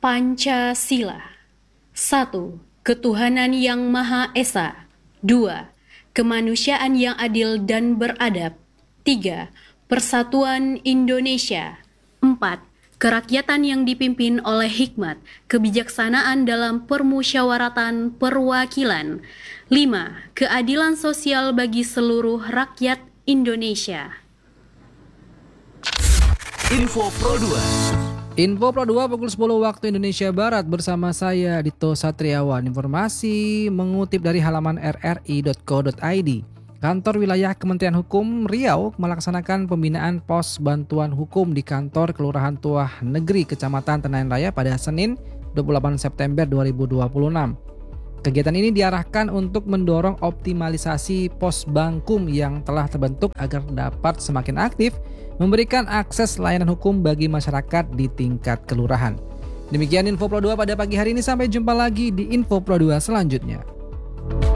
Pancasila. 1. Ketuhanan yang Maha Esa. 2. Kemanusiaan yang adil dan beradab. 3. Persatuan Indonesia. 4. Kerakyatan yang dipimpin oleh hikmat, kebijaksanaan dalam permusyawaratan perwakilan. 5. Keadilan sosial bagi seluruh rakyat Indonesia. Info Pro 2 pukul 10 waktu Indonesia Barat bersama saya Dito Satriawan. Informasi mengutip dari halaman rri.co.id. Kantor Wilayah Kementerian Hukum Riau melaksanakan pembinaan pos bantuan hukum di kantor Kelurahan Tuah Negeri Kecamatan Tenayan Raya pada Senin 28 September 2026. Kegiatan ini diarahkan untuk mendorong optimalisasi pos Bangkum yang telah terbentuk agar dapat semakin aktif memberikan akses layanan hukum bagi masyarakat di tingkat kelurahan. Demikian Info Pro 2 pada pagi hari ini, sampai jumpa lagi di Info Pro 2 selanjutnya.